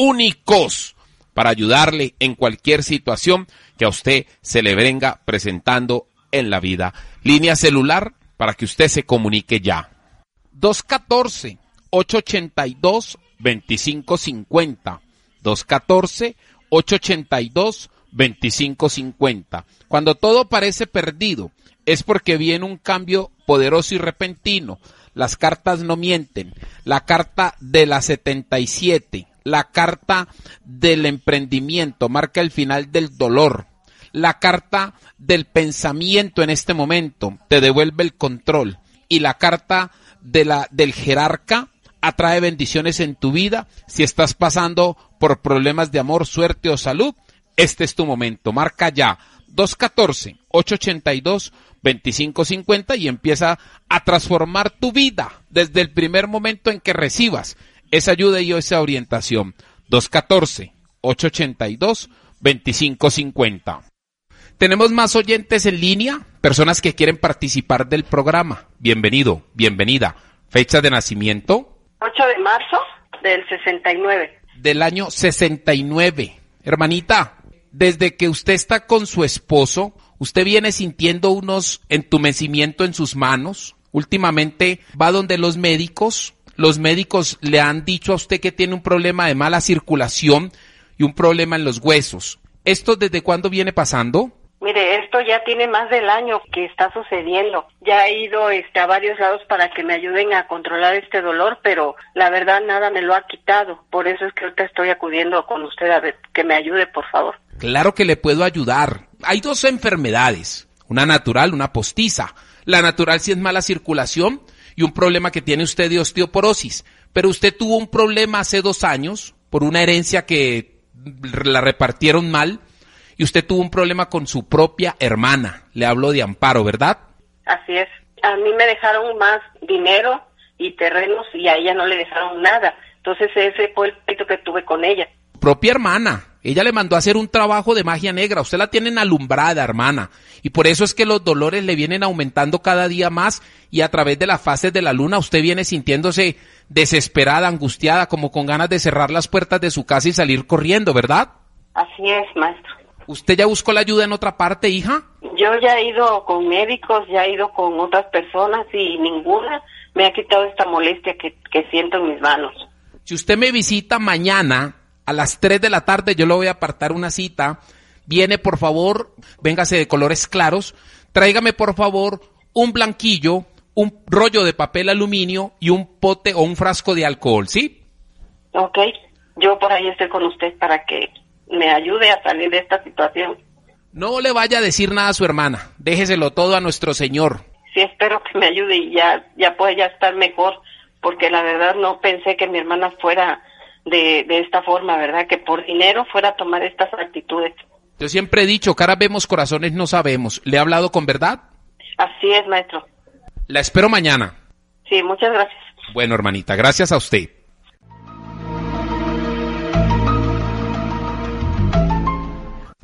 únicos para ayudarle en cualquier situación que a usted se le venga presentando en la vida. Línea celular para que usted se comunique ya. dos uno cuatro, ocho ocho dos, dos cinco cinco cero. dos uno cuatro, ocho ocho dos, dos cinco cinco cero. Cuando todo parece perdido, es porque viene un cambio poderoso y repentino. Las cartas no mienten. La carta de la setenta y siete, la carta del emprendimiento, marca el final del dolor. La carta del pensamiento en este momento te devuelve el control. Y la carta de la, del jerarca atrae bendiciones en tu vida. Si estás pasando por problemas de amor, suerte o salud, este es tu momento. Marca ya dos uno cuatro, ocho ocho dos, dos cinco cinco cero y empieza a transformar tu vida desde el primer momento en que recibas esa ayuda y esa orientación. dos uno cuatro, ocho ocho dos, dos cinco cinco cero. Tenemos más oyentes en línea, personas que quieren participar del programa. Bienvenido, bienvenida. Fecha de nacimiento. ocho de marzo del sesenta y nueve. Del año sesenta y nueve. Hermanita, desde que usted está con su esposo, usted viene sintiendo unos entumecimientos en sus manos. Últimamente va donde los médicos. Los médicos le han dicho a usted que tiene un problema de mala circulación y un problema en los huesos. ¿Esto desde cuándo viene pasando? Mire, esto ya tiene más del año que está sucediendo. Ya he ido este, a varios lados para que me ayuden a controlar este dolor, pero la verdad nada me lo ha quitado. Por eso es que ahorita estoy acudiendo con usted a ver que me ayude, por favor. Claro que le puedo ayudar. Hay dos enfermedades, una natural, una postiza. La natural sí es mala circulación y un problema que tiene usted de osteoporosis. Pero usted tuvo un problema hace dos años por una herencia que la repartieron mal. Y usted tuvo un problema con su propia hermana. Le hablo de Amparo, ¿verdad? Así es. A mí me dejaron más dinero y terrenos y a ella no le dejaron nada. Entonces ese fue el pleito que tuve con ella. Propia hermana. Ella le mandó a hacer un trabajo de magia negra. Usted la tienen alumbrada, hermana. Y por eso es que los dolores le vienen aumentando cada día más. Y a través de las fases de la luna usted viene sintiéndose desesperada, angustiada, como con ganas de cerrar las puertas de su casa y salir corriendo, ¿verdad? Así es, maestro. ¿Usted ya buscó la ayuda en otra parte, hija? Yo ya he ido con médicos, ya he ido con otras personas y ninguna me ha quitado esta molestia que, que siento en mis manos. Si usted me visita mañana a las tres de la tarde, yo le voy a apartar una cita. Viene, por favor, véngase de colores claros. Tráigame, por favor, un blanquillo, un rollo de papel aluminio y un pote o un frasco de alcohol, ¿sí? Ok, yo por ahí estoy con usted para que me ayude a salir de esta situación. No le vaya a decir nada a su hermana, déjeselo todo a nuestro Señor. Sí, espero que me ayude y ya, ya pueda ya estar mejor, porque la verdad no pensé que mi hermana fuera de, de esta forma, ¿verdad? Que por dinero fuera a tomar estas actitudes. Yo siempre he dicho, caras vemos, corazones no sabemos. ¿Le he hablado con verdad? Así es, maestro. La espero mañana. Sí, muchas gracias. Bueno, hermanita, gracias a usted.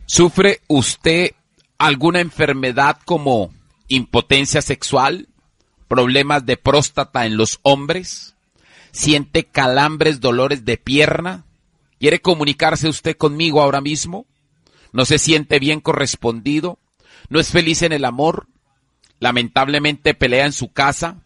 ¿Sufre usted alguna enfermedad como impotencia sexual, problemas de próstata en los hombres? ¿Siente calambres, dolores de pierna? ¿Quiere comunicarse usted conmigo ahora mismo? ¿No se siente bien correspondido? ¿No es feliz en el amor? ¿Lamentablemente pelea en su casa?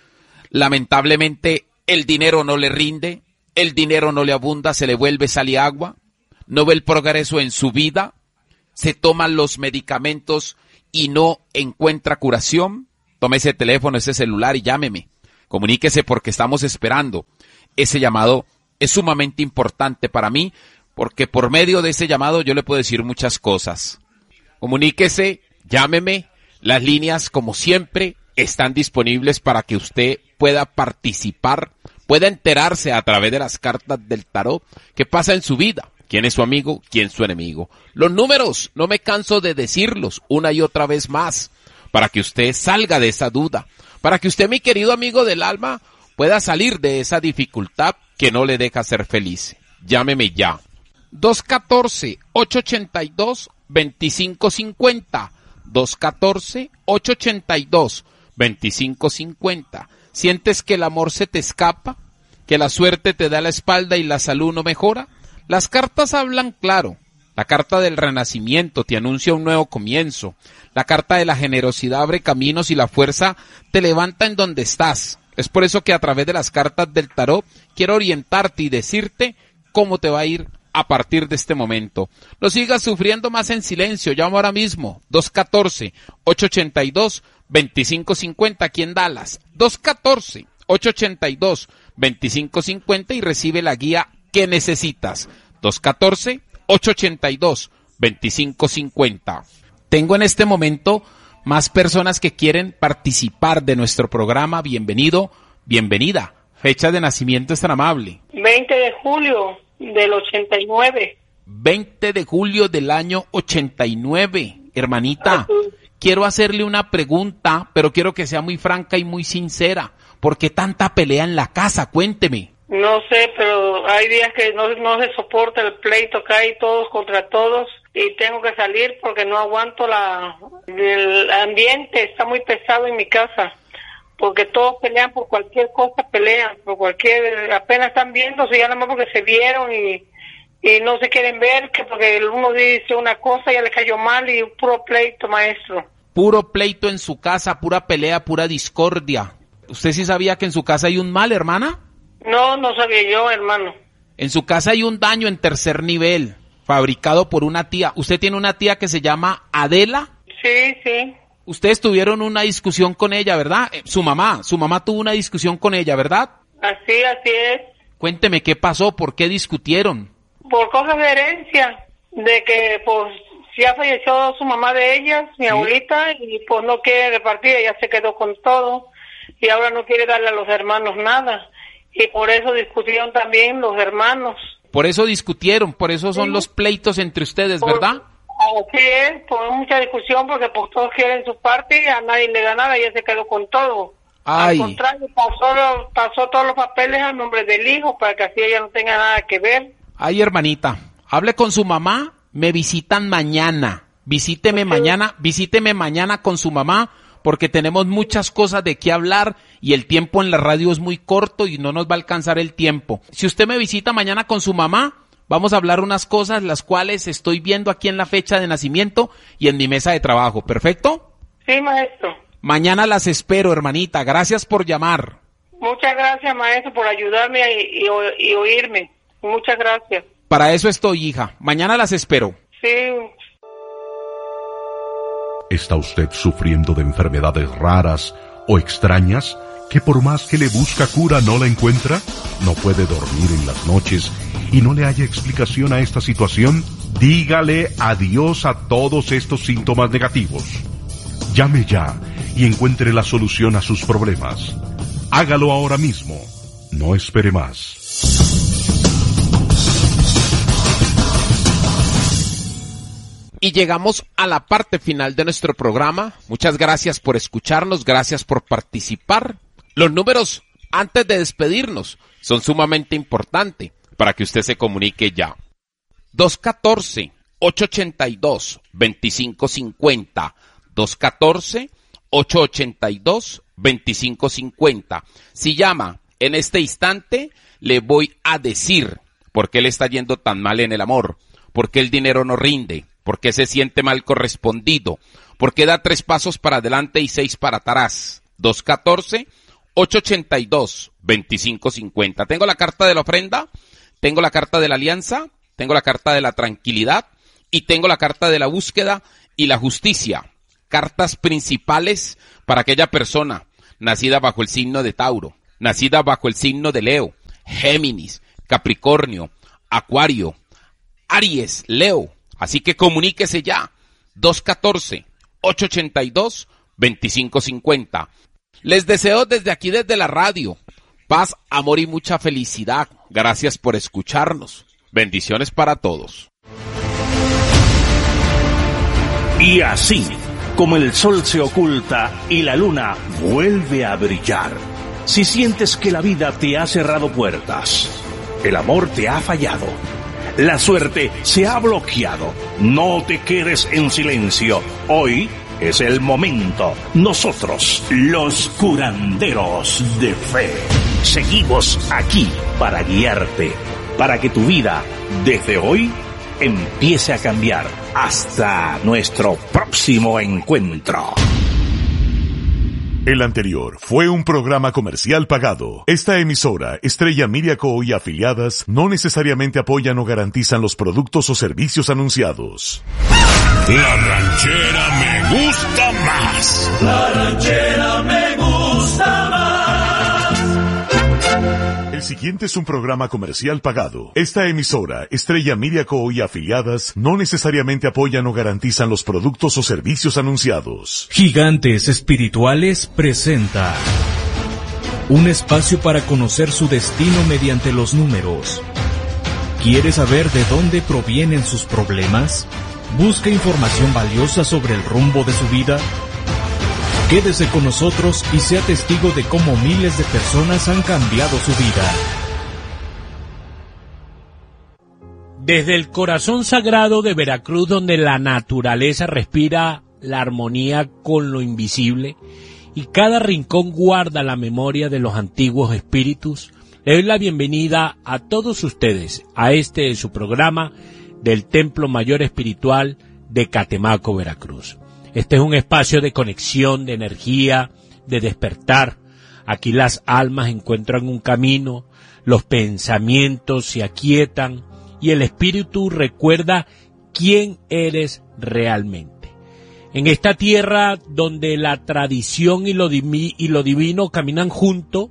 ¿Lamentablemente el dinero no le rinde? ¿El dinero no le abunda, se le vuelve sal y agua? ¿No ve el progreso en su vida? ¿Se toman los medicamentos y no encuentra curación? Tome ese teléfono, ese celular y llámeme. Comuníquese porque estamos esperando. Ese llamado es sumamente importante para mí porque por medio de ese llamado yo le puedo decir muchas cosas. Comuníquese, llámeme. Las líneas, como siempre, están disponibles para que usted pueda participar, pueda enterarse a través de las cartas del tarot qué pasa en su vida. ¿Quién es su amigo? ¿Quién es su enemigo? Los números, no me canso de decirlos una y otra vez más, para que usted salga de esa duda, para que usted, mi querido amigo del alma, pueda salir de esa dificultad que no le deja ser feliz. Llámeme ya. dos uno cuatro, ocho ocho dos, dos cinco cinco cero. dos uno cuatro, ocho ocho dos, dos cinco cinco cero. ¿Sientes que el amor se te escapa? ¿Que la suerte te da la espalda y la salud no mejora? Las cartas hablan claro. La carta del renacimiento te anuncia un nuevo comienzo. La carta de la generosidad abre caminos y la fuerza te levanta en donde estás. Es por eso que a través de las cartas del tarot quiero orientarte y decirte cómo te va a ir a partir de este momento. No sigas sufriendo más en silencio. Llamo ahora mismo. dos uno cuatro, ocho ocho dos, dos cinco cinco cero aquí en Dallas. dos uno cuatro, ocho ocho dos, dos cinco cinco cero y recibe la guía que necesitas. dos uno cuatro, ocho ocho dos, dos cinco cinco cero. Tengo en este momento más personas que quieren participar de nuestro programa. Bienvenido, bienvenida. Fecha de nacimiento es tan amable. veinte de julio del ochenta y nueve. veinte de julio del año ochenta y nueve. Hermanita, quiero hacerle una pregunta, pero quiero que sea muy franca y muy sincera. ¿Por qué tanta pelea en la casa? Cuénteme. No sé, pero hay días que no, no se soporta el pleito, cae todos contra todos y tengo que salir porque no aguanto la el ambiente, está muy pesado en mi casa, porque todos pelean por cualquier cosa, pelean por cualquier, apenas están viéndose, ya nada más porque se vieron y, y no se quieren ver, que porque el uno dice una cosa, ya le cayó mal y puro pleito, maestro. Puro pleito en su casa, pura pelea, pura discordia. ¿Usted sí sabía que en su casa hay un mal, hermana? No, no sabía yo, hermano. En su casa hay un daño en tercer nivel, fabricado por una tía. ¿Usted tiene una tía que se llama Adela? Sí, sí. Ustedes tuvieron una discusión con ella, ¿verdad? Eh, su mamá, su mamá tuvo una discusión con ella, ¿verdad? Así, así es. Cuénteme qué pasó, por qué discutieron. Por cosas de herencia, de que pues ya falleció su mamá de ellas, mi ¿Sí? abuelita, y pues no quiere repartir, ella se quedó con todo, y ahora no quiere darle a los hermanos nada. Y por eso discutieron también los hermanos. Por eso discutieron, por eso son sí. los pleitos entre ustedes, por, ¿verdad? Así es, por mucha discusión, porque pues todos quieren su parte y a nadie le da nada, ella se quedó con todo. Ay. Al contrario, pasó, pasó todos los papeles al nombre del hijo para que así ella no tenga nada que ver. Ay, hermanita, hable con su mamá, me visitan mañana. Visíteme sí. mañana, visíteme mañana con su mamá, porque tenemos muchas cosas de qué hablar y el tiempo en la radio es muy corto y no nos va a alcanzar el tiempo. Si usted me visita mañana con su mamá, vamos a hablar unas cosas las cuales estoy viendo aquí en la fecha de nacimiento y en mi mesa de trabajo. ¿Perfecto? Sí, maestro. Mañana las espero, hermanita. Gracias por llamar. Muchas gracias, maestro, por ayudarme y, y, y oírme. Muchas gracias. Para eso estoy, hija. Mañana las espero. Sí. ¿Está usted sufriendo de enfermedades raras o extrañas que por más que le busca cura no la encuentra? ¿No puede dormir en las noches y no le haya explicación a esta situación? Dígale adiós a todos estos síntomas negativos. Llame ya y encuentre la solución a sus problemas. Hágalo ahora mismo. No espere más. Y llegamos a la parte final de nuestro programa. Muchas gracias por escucharnos, gracias por participar. Los números, antes de despedirnos, son sumamente importantes para que usted se comunique ya. dos uno cuatro, ocho ocho dos, dos cinco cinco cero. dos uno cuatro, ocho ocho dos, dos cinco cinco cero. Si llama en este instante, le voy a decir por qué le está yendo tan mal en el amor, por qué el dinero no rinde, por qué se siente mal correspondido, por qué da tres pasos para adelante y seis para atrás. dos uno cuatro, ocho ocho dos, dos cinco cinco cero. Tengo la carta de la ofrenda, tengo la carta de la alianza, tengo la carta de la tranquilidad y tengo la carta de la búsqueda y la justicia. Cartas principales para aquella persona nacida bajo el signo de Tauro, nacida bajo el signo de Leo, Géminis, Capricornio, Acuario, Aries, Leo. Así que comuníquese ya. dos uno cuatro, ocho ocho dos, dos cinco cinco cero. Les deseo desde aquí, desde la radio, paz, amor y mucha felicidad. Gracias por escucharnos. Bendiciones para todos. Y así, como el sol se oculta y la luna vuelve a brillar, si sientes que la vida te ha cerrado puertas, el amor te ha fallado, la suerte se ha bloqueado, no te quedes en silencio. Hoy es el momento. Nosotros, los curanderos de fe, seguimos aquí para guiarte, para que tu vida, desde hoy, empiece a cambiar. Hasta nuestro próximo encuentro. El anterior fue un programa comercial pagado. Esta emisora, Estrella Miriaco y afiliadas, no necesariamente apoyan o garantizan los productos o servicios anunciados. La ranchera me gusta más. La ranchera me gusta más. El siguiente es un programa comercial pagado. Esta emisora, Estrella Miriaco y afiliadas, no necesariamente apoyan o garantizan los productos o servicios anunciados. Gigantes Espirituales presenta un espacio para conocer su destino mediante los números. ¿Quiere saber de dónde provienen sus problemas? ¿Busca información valiosa sobre el rumbo de su vida? Quédese con nosotros y sea testigo de cómo miles de personas han cambiado su vida. Desde el corazón sagrado de Veracruz, donde la naturaleza respira la armonía con lo invisible y cada rincón guarda la memoria de los antiguos espíritus, le doy la bienvenida a todos ustedes a este de su programa del Templo Mayor Espiritual de Catemaco, Veracruz. Este es un espacio de conexión, de energía, de despertar. Aquí las almas encuentran un camino, los pensamientos se aquietan y el espíritu recuerda quién eres realmente. En esta tierra donde la tradición y lo, divi- y lo divino caminan juntos,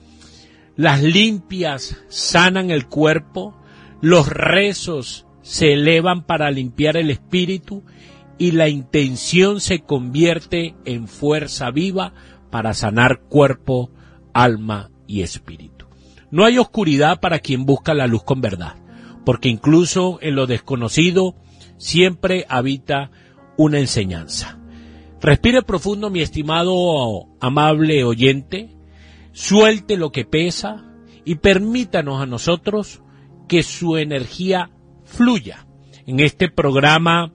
las limpias sanan el cuerpo, los rezos se elevan para limpiar el espíritu y la intención se convierte en fuerza viva para sanar cuerpo, alma y espíritu. No hay oscuridad para quien busca la luz con verdad, porque incluso en lo desconocido siempre habita una enseñanza. Respire profundo, mi estimado amable oyente, suelte lo que pesa y permítanos a nosotros que su energía fluya. En este programa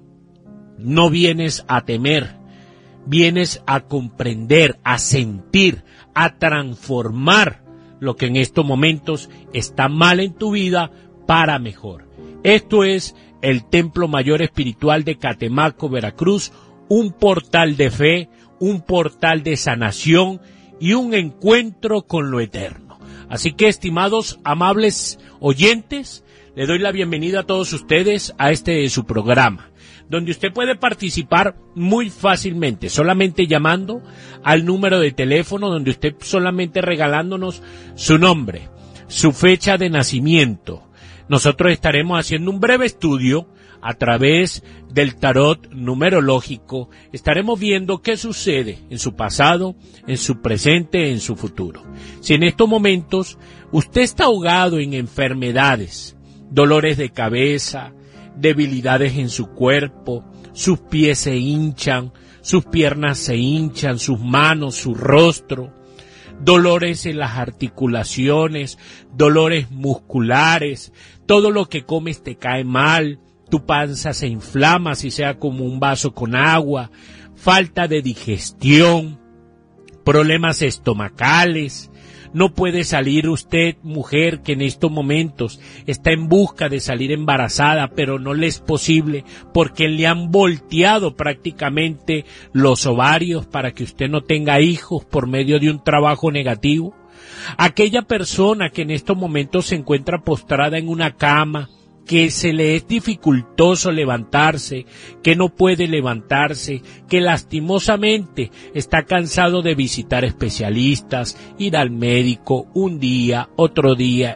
no vienes a temer, vienes a comprender, a sentir, a transformar lo que en estos momentos está mal en tu vida para mejor. Esto es el Templo Mayor Espiritual de Catemaco, Veracruz, un portal de fe, un portal de sanación y un encuentro con lo eterno. Así que, estimados, amables oyentes, le doy la bienvenida a todos ustedes a este su programa, donde usted puede participar muy fácilmente, solamente llamando al número de teléfono, donde usted solamente regalándonos su nombre, su fecha de nacimiento. Nosotros estaremos haciendo un breve estudio a través del tarot numerológico. Estaremos viendo qué sucede en su pasado, en su presente, en su futuro. Si en estos momentos usted está ahogado en enfermedades, dolores de cabeza, debilidades en su cuerpo, sus pies se hinchan, sus piernas se hinchan, sus manos, su rostro, dolores en las articulaciones, dolores musculares, todo lo que comes te cae mal, tu panza se inflama, si sea como un vaso con agua, falta de digestión, problemas estomacales. No puede salir usted, mujer, que en estos momentos está en busca de salir embarazada, pero no le es posible porque le han volteado prácticamente los ovarios para que usted no tenga hijos por medio de un trabajo negativo. Aquella persona que en estos momentos se encuentra postrada en una cama, que se le es dificultoso levantarse, que no puede levantarse, que lastimosamente está cansado de visitar especialistas, ir al médico un día, otro día